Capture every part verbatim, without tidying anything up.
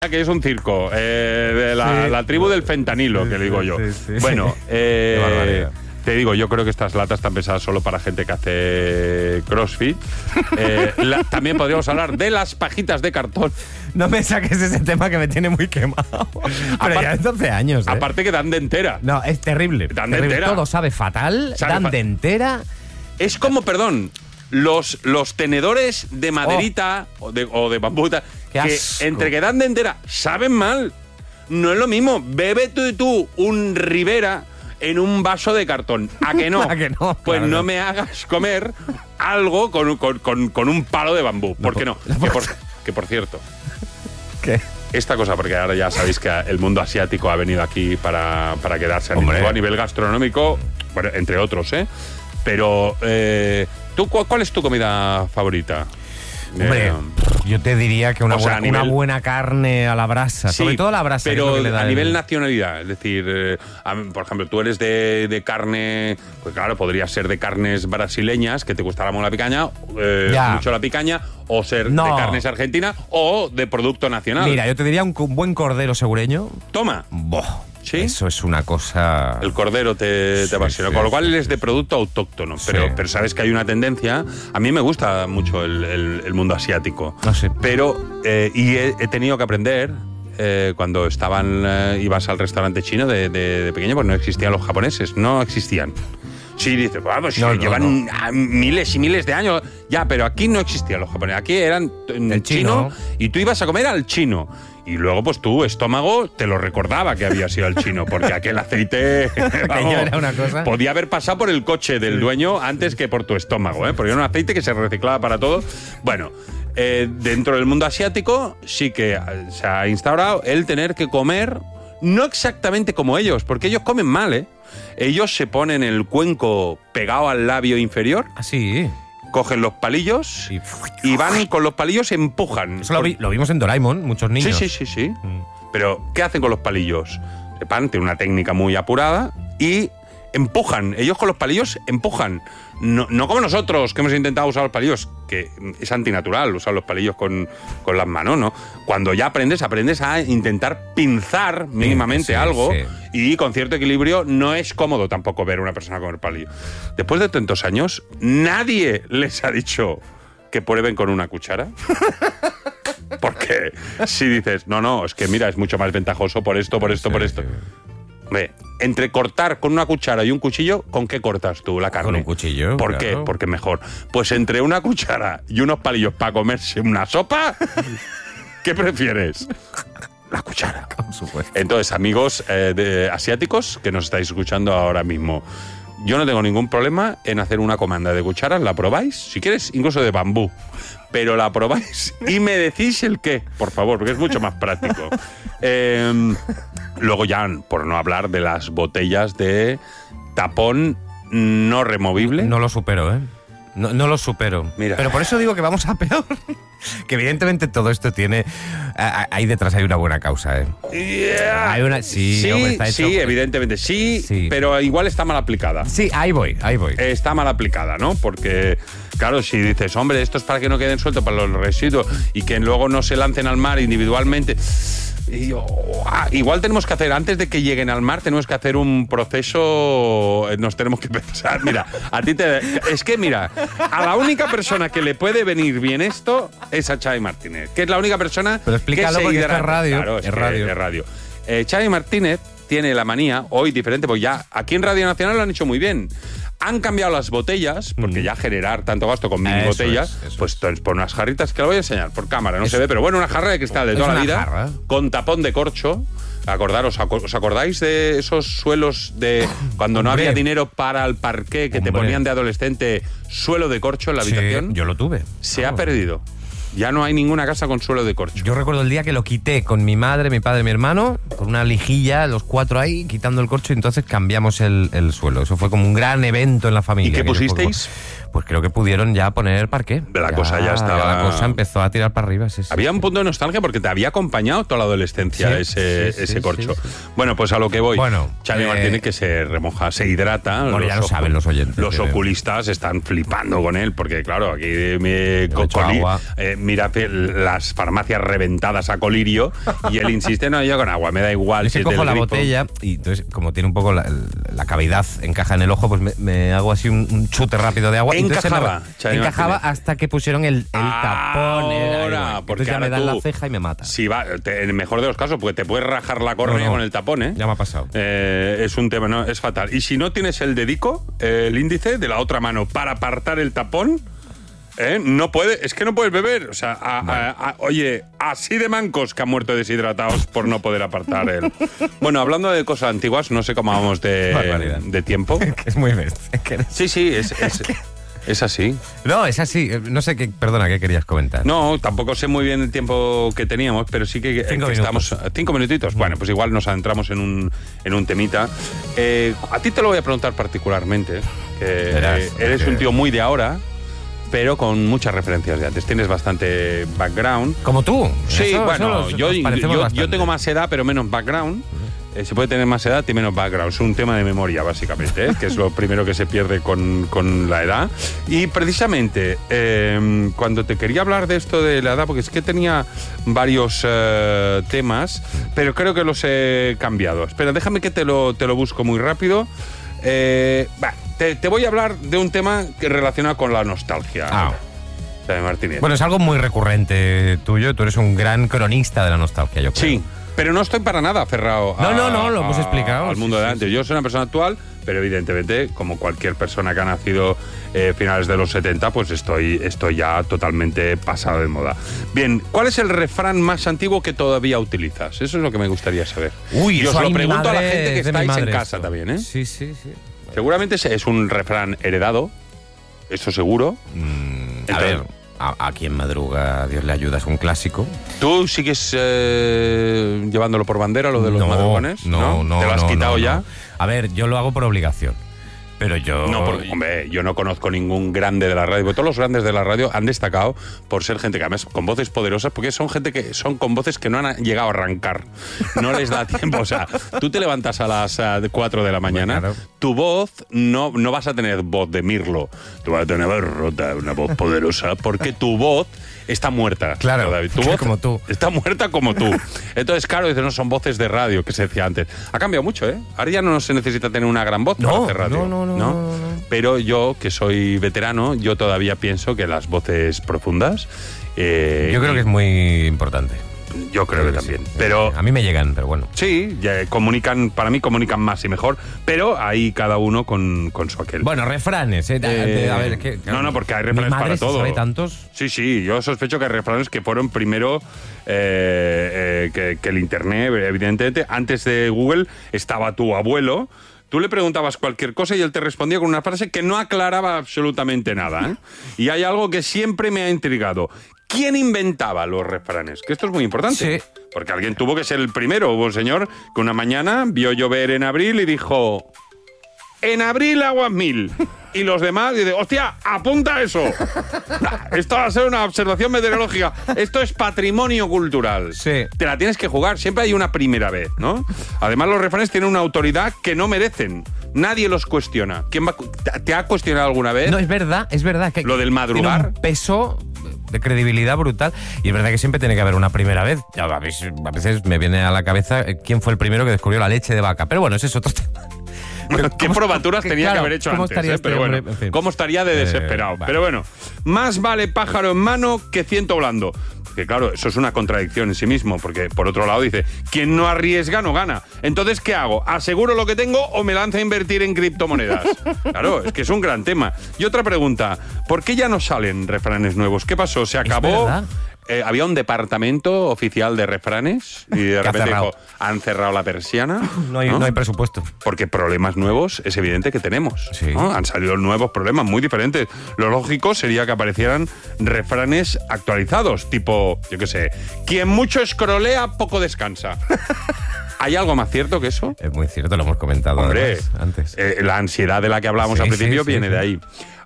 que es un circo, eh, de la, sí. la tribu del fentanilo, sí, que le digo yo. Sí, sí, bueno, eh, te digo, yo creo que estas latas están pensadas solo para gente que hace crossfit. Eh, la, también podríamos hablar de las pajitas de cartón. No me saques ese tema que me tiene muy quemado. Pero aparte, ya es doce años, ¿eh? Aparte que dan de entera. No, es terrible. Dan terrible. de entera. Todo sabe fatal, sabe dan fa de entera. Es como, perdón, los, los tenedores de maderita oh. o, de, o de bambú, que entre que dan de entera saben mal. No es lo mismo. Bebe tú y tú un Ribera en un vaso de cartón. ¿A que no? ¿A que no? Pues claro, no, no me hagas comer algo con, con, con, con un palo de bambú. ¿Por qué no? no? Que, por, que por cierto... ¿Qué? Esta cosa, porque ahora ya sabéis que el mundo asiático ha venido aquí para, para quedarse a nivel gastronómico, bueno, entre otros, ¿eh? Pero, eh, ¿tú, cuál, ¿cuál es tu comida favorita? Hombre, eh, yo te diría que una, sea, buena, nivel, una buena carne a la brasa, sí, sobre todo la brasa. Pero que le da a nivel el... nacionalidad, es decir, eh, a, por ejemplo, tú eres de, de carne, pues claro, podría ser de carnes brasileñas, que te gustará la picaña, eh, mucho la picaña, o ser no. de carnes argentinas, o de producto nacional. Mira, yo te diría un, un buen cordero segureño. Toma. Boh. ¿Sí? Eso es una cosa... El cordero te, te apasiona, sí, sí, con lo cual sí, es de producto autóctono, sí. pero, pero sabes que hay una tendencia. A mí me gusta mucho el, el, el mundo asiático, no sé. pero eh, y he, he tenido que aprender eh, cuando estaban eh, ibas al restaurante chino de, de, de pequeño, pues no existían los japoneses, no existían. Sí, dices, vamos, no, no, llevan no. miles y miles de años. Ya, pero aquí no existían los japoneses. Aquí eran el chino, chino y tú ibas a comer al chino. Y luego, pues tu estómago te lo recordaba que había sido el chino, porque aquel aceite vamos, era una cosa. Podía haber pasado por el coche del sí. dueño antes que por tu estómago, ¿eh? Porque era un aceite que se reciclaba para todo. Bueno, eh, dentro del mundo asiático sí que se ha instaurado el tener que comer no exactamente como ellos, porque ellos comen mal, ¿eh? Ellos se ponen el cuenco pegado al labio inferior. Así. Cogen los palillos y, y van con los palillos, empujan. Eso lo, vi, lo vimos en Doraemon, muchos niños. Sí, sí, sí, sí. Mm. Pero, ¿qué hacen con los palillos? Se paran, tienen una técnica muy apurada y empujan. Ellos con los palillos empujan. No, no como nosotros, que hemos intentado usar los palillos, que es antinatural usar los palillos con, con las manos, ¿no? Cuando ya aprendes, aprendes a intentar pinzar mínimamente sí, sí, algo sí. y con cierto equilibrio. No es cómodo tampoco ver a una persona comer palillo. Después de tantos años, nadie les ha dicho que prueben con una cuchara. Porque si dices, no, no, es que mira, es mucho más ventajoso por esto, por esto, sí, por esto. Sí. Ve, entre cortar con una cuchara y un cuchillo, ¿con qué cortas tú la carne? Con un cuchillo. ¿Por claro. qué? Porque mejor. Pues entre una cuchara y unos palillos para comerse una sopa, ¿qué prefieres? La cuchara. Por supuesto. Entonces, amigos eh, de, asiáticos que nos estáis escuchando ahora mismo, yo no tengo ningún problema en hacer una comanda de cucharas, la probáis, si quieres, incluso de bambú. Pero la probáis y me decís el qué, por favor, porque es mucho más práctico. Eh, luego ya, por no hablar de las botellas de tapón no removible. No lo supero, ¿eh? No, no lo supero. Mira. Pero por eso digo que vamos a peor. Que evidentemente todo esto tiene... Ahí detrás hay una buena causa, ¿eh? Yeah. Hay una... Sí, sí, hombre, está hecho... sí, evidentemente sí, sí, pero igual está mal aplicada. Sí, ahí voy, ahí voy. Está mal aplicada, ¿no? Porque, claro, si dices, hombre, esto es para que no queden sueltos para los residuos y que luego no se lancen al mar individualmente... Y yo, ah, igual tenemos que hacer, antes de que lleguen al mar, tenemos que hacer un proceso, nos tenemos que pensar, mira, a ti te... Es que, mira, a la única persona que le puede venir bien esto es a Xavi Martínez, que es la única persona Pero explícalo que se porque hidrata. es radio. Claro, es, es radio. Es radio. Eh, Xavi Martínez tiene la manía, hoy diferente, porque ya aquí en Radio Nacional lo han hecho muy bien. Han cambiado las botellas, porque mm. ya generar tanto gasto con mini eso botellas, es, pues es. por unas jarritas que lo voy a enseñar por cámara, no eso. se ve, pero bueno, una jarra de cristal de es toda la vida, jarra. con tapón de corcho. Acordaros, ¿os acordáis de esos suelos de cuando no Hombre. había dinero para el parqué que Hombre. te ponían de adolescente suelo de corcho en la habitación? Sí, yo lo tuve. Se Vamos. ha perdido. Ya no hay ninguna casa con suelo de corcho. Yo recuerdo el día que lo quité con mi madre, mi padre y mi hermano, con una lijilla, los cuatro ahí, quitando el corcho, y entonces cambiamos el, el suelo. Eso fue como un gran evento en la familia. ¿Y qué pusisteis? pues creo que pudieron ya poner parqué. La cosa ya estaba- La cosa empezó a tirar para arriba, sí, sí. Había un punto de nostalgia porque te había acompañado toda la adolescencia Sí, ese, sí, sí, ese sí, corcho. sí. Bueno, pues a lo que voy. Bueno, Xavi eh, Martínez que se remoja, se hidrata. Bueno, ya lo ocu- saben los oyentes, Los creo. oculistas están flipando con él porque, claro, aquí me hecho coli- agua. eh, mira pe- las farmacias reventadas a colirio y él insiste, no, yo con agua, me da igual. Es si que es cojo del la grifo. botella y entonces, como tiene un poco la, la cavidad, encaja en el ojo, pues me, me hago así un, un chute rápido de agua. y entonces se me Encajaba, va- Xavi Encajaba Martínez. hasta que pusieron el, el tapón. era Ahora, igual. porque Entonces ya ahora me dan tú- la ceja y me mata. Si va, te- en el mejor de los casos, porque te puedes rajar la córnea No, no. con el tapón, ¿eh? Ya me ha pasado. Eh, es un tema, no, es fatal. Y si no tienes el dedico, eh, el índice de la otra mano para apartar el tapón, eh, no puede, es que no puedes beber. O sea, a- a- a- oye, así de mancos que han muerto deshidratados por no poder apartar el. Bueno, hablando de cosas antiguas, no sé cómo vamos de, Barbaridad. de tiempo. Es muy bestia. Es que- Sí, sí, es, es, es así. No, es así. Eh, No sé qué, perdona, ¿qué querías comentar? No, tampoco sé muy bien el tiempo que teníamos, pero sí que, Cinco que minutos. estamos. Cinco minutitos. Bueno, pues igual nos adentramos en un, en un temita. Eh, a ti te lo voy a preguntar particularmente. Que Verás, eh, eres porque- un tío muy de ahora, pero con muchas referencias de antes. Tienes bastante background. Como tú. Sí, Eso- bueno, eso yo, nos yo, parecemos yo bastante. tengo más edad, pero menos background. Eh, se puede tener más edad y menos background. Es un tema de memoria, básicamente, ¿eh? Que es lo primero que se pierde con, con la edad. Y precisamente, eh, cuando te quería hablar de esto de la edad, porque es que tenía varios eh, temas, pero creo que los he cambiado. Espera, déjame que te lo, te lo busco muy rápido. Eh, va, te, te voy a hablar de un tema que relacionado con la nostalgia. Ah. Xavi Martínez. Bueno, es algo muy recurrente tuyo. Tú eres un gran cronista de la nostalgia, yo creo. Sí, pero no estoy para nada aferrado a- No, no, no, lo hemos a- explicado, al sí, mundo sí, de antes. Yo soy una persona actual, pero evidentemente, como cualquier persona que ha nacido eh, finales de los setenta, pues estoy, estoy ya totalmente pasado de moda. Bien, ¿cuál es el refrán más antiguo que todavía utilizas? Eso es lo que me gustaría saber. Uy, y os eso lo ahí mi pregunto a la madre- gente que es de mi estáis en madre casa esto. también, ¿eh? Sí, sí, sí. Seguramente es- es un refrán heredado, eso seguro. Mm, a Entonces- ver, a, a quien madruga, Dios le ayuda, es un clásico. ¿Tú sigues eh, llevándolo por bandera, lo de los madrugones? No, no, ¿Te lo has no, quitado no, ya? no. A ver, yo lo hago por obligación. Pero yo... No, porque, hombre, yo no conozco ningún grande de la radio, porque todos los grandes de la radio han destacado por ser gente que además con voces poderosas, porque son gente que son con voces que no han llegado a arrancar. No les da tiempo. O sea, tú te levantas a las eh, cuatro de la mañana, Claro. tu voz no, no vas a tener voz de Mirlo, tú vas a tener voz rota, una voz poderosa, porque tu voz está muerta. Claro, David. Tu voz como tú. está muerta como tú. Entonces, claro, dices, no son voces de radio, que se decía antes. Ha cambiado mucho, ¿eh? Ahora ya no se necesita tener una gran voz para No, hacer radio. no, no, no, no, no. Pero yo, que soy veterano, yo todavía pienso que las voces profundas... eh, Yo creo que es muy importante. Yo creo que sí. también. Pero... A mí me llegan, pero bueno. Sí, ya comunican, para mí comunican más y mejor, pero ahí cada uno con, con su aquel. Bueno, refranes, ¿eh? Eh, a ver, ¿qué? no, no, porque hay Mi refranes madre para se todo. sabe tantos. Sí, sí, yo sospecho que hay refranes que fueron primero eh, eh, que, que el Internet, evidentemente. Antes de Google estaba tu abuelo. Tú le preguntabas cualquier cosa y él te respondía con una frase que no aclaraba absolutamente nada, ¿eh? Y hay algo que siempre me ha intrigado. ¿Quién inventaba los refranes? Que esto es muy importante. Sí. Porque alguien tuvo que ser el primero. Hubo un señor que una mañana vio llover en abril y dijo... En abril aguas mil. Y los demás dicen, hostia, apunta eso. Esto va a ser una observación meteorológica. Esto es patrimonio cultural. Sí. Te la tienes que jugar. Siempre hay una primera vez, ¿no? Además, los refranes tienen una autoridad que no merecen. Nadie los cuestiona. ¿Quién va, ¿Te ha cuestionado alguna vez? No, es verdad, es verdad. Que Lo del madrugar. Tiene un peso de credibilidad brutal. Y es verdad que siempre tiene que haber una primera vez. Ya, a veces, a veces me viene a la cabeza eh, quién fue el primero que descubrió la leche de vaca. Pero bueno, ese es otro tema. ¿Qué ¿Cómo- probaturas qué- tenía claro, que haber hecho cómo antes? estaría eh? este Pero bueno, hombre? En fin. ¿cómo estaría de Eh, desesperado? vale. Pero bueno, más vale pájaro en mano que ciento volando. Que claro, eso es una contradicción en sí mismo, porque por otro lado dice, quien no arriesga no gana. Entonces, ¿qué hago? ¿Aseguro lo que tengo o me lanzo a invertir en criptomonedas? Claro, es que es un gran tema. Y otra pregunta, ¿por qué ya no salen refranes nuevos? ¿Qué pasó? ¿Se acabó? verdad. Eh, había un departamento oficial de refranes y de Que ha repente cerrado. dijo, han cerrado la persiana. No hay, no hay presupuesto. Porque problemas nuevos es evidente que tenemos. Sí. ¿no? Han salido nuevos problemas muy diferentes. Lo lógico sería que aparecieran refranes actualizados, tipo, yo qué sé, quien mucho escrolea, poco descansa. ¿Hay algo más cierto que eso? Es muy cierto, lo hemos comentado Hombre, además, antes. eh, la ansiedad de la que hablamos Sí, al principio sí, sí, viene sí. de ahí.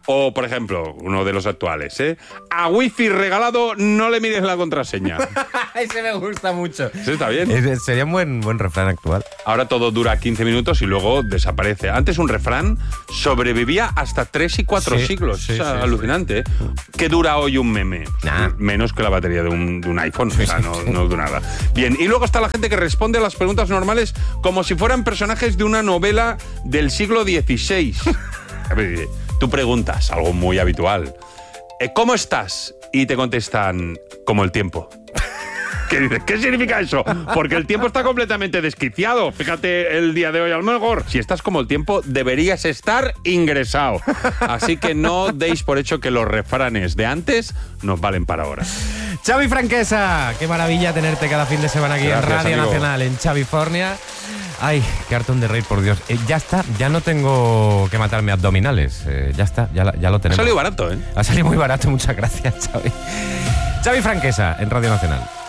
O, por ejemplo, uno de los actuales, ¿eh? A wifi regalado no le mires la contraseña. Ese me gusta mucho. Ese está bien. Ese sería un buen, buen refrán actual. Ahora todo dura quince minutos y luego desaparece. Antes un refrán sobrevivía hasta tres y cuatro Sí, siglos. sí, o sea, sí, alucinante. ¿eh? ¿Qué dura hoy un meme? Nah. Menos que la batería de un, de un iPhone. O sea, no, no dura nada. Bien, y luego está la gente que responde a las preguntas normales como si fueran personajes de una novela del siglo dieciséis. A ver, tú preguntas, algo muy habitual. Eh, ¿Cómo estás? Y te contestan, como el tiempo. ¿Qué dices? ¿Qué significa eso? Porque el tiempo está completamente desquiciado. Fíjate el día de hoy, a lo mejor. Si estás como el tiempo, deberías estar ingresado. Así que no deis por hecho que los refranes de antes nos valen para ahora. Xavi Franquesa, qué maravilla tenerte cada fin de semana aquí Gracias, en Radio amigo. Nacional, en Xavifornia. Ay, qué hartón de reír, por Dios. Eh, ya está, ya no tengo que matarme abdominales. Eh, ya está, ya, la- ya lo Ha tenemos. salido barato, ¿eh? Ha salido muy barato, muchas gracias, Xavi. Xavi Franquesa, en Radio Nacional.